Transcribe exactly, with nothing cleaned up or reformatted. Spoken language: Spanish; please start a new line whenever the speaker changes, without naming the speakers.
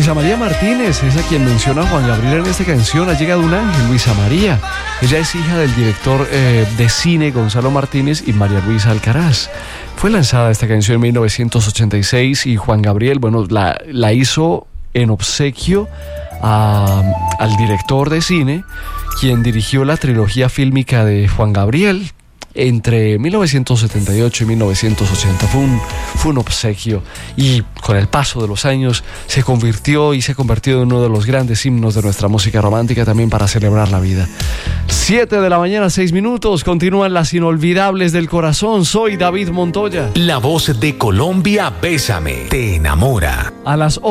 Luisa María Martínez es a quien menciona Juan Gabriel en esta canción. Ha llegado un ángel, Luisa María. Ella es hija del director eh, de cine Gonzalo Martínez y María Luisa Alcaraz. Fue lanzada esta canción en mil novecientos ochenta y seis y Juan Gabriel, bueno, la, la hizo en obsequio a, al director de cine, quien dirigió la trilogía fílmica de Juan Gabriel entre mil novecientos setenta y ocho y mil novecientos ochenta. Fue un, fue un obsequio y con el paso de los años se convirtió y se ha convertido en uno de los grandes himnos de nuestra música romántica, también para celebrar la vida. Siete de la mañana, seis minutos, continúan las inolvidables del corazón. Soy David Montoya.
La voz de Colombia, Bésame, te enamora.
A las